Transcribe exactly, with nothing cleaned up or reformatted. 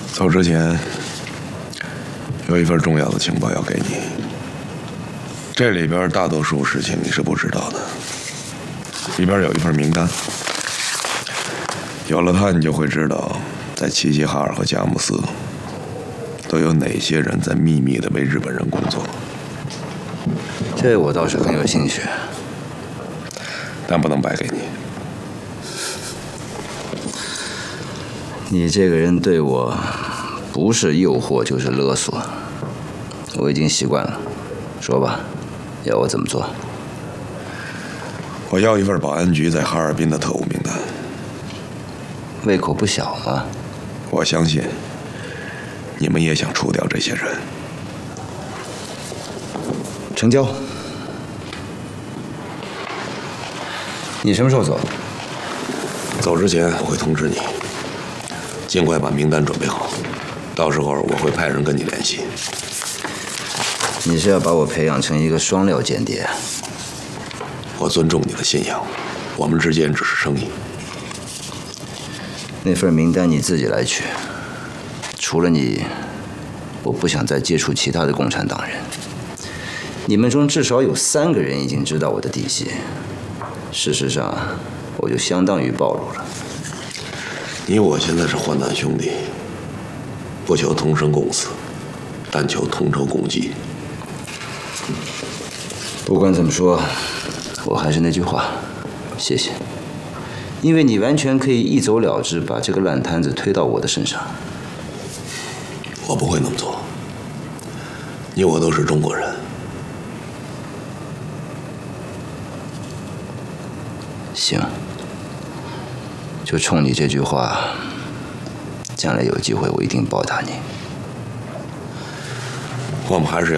走之前有一份重要的情报要给你，这里边大多数事情你是不知道的。里边有一份名单，有了它，你就会知道，在齐齐哈尔和佳木斯都有哪些人在秘密的为日本人工作。 这我倒是很有兴趣， 但不能白给你。 你这个人对我不是诱惑就是勒索，我已经习惯了。说吧，要我怎么做？ 我要一份保安局在哈尔滨的特务名单。 胃口不小嘛。 我相信你们也想除掉这些人。 成交。你什么时候走？ 走之前我会通知你，尽快把名单准备好，到时候我会派人跟你联系。 你是要把我培养成一个双料间谍？ 我尊重你的信仰，我们之间只是生意。 那份名单你自己来取，除了你，我不想再接触其他的共产党人。你们中至少有三个人已经知道我的底细，事实上，我就相当于暴露了。 你我现在是患难兄弟，不求同生共死，但求同舟共济。 不管怎么说，我还是那句话，谢谢。因为你完全可以一走了之，把这个烂摊子推到我的身上。 我不会那么做。你我都是中国人。 行，就冲你这句话，将来有机会我一定报答你。 我们还是要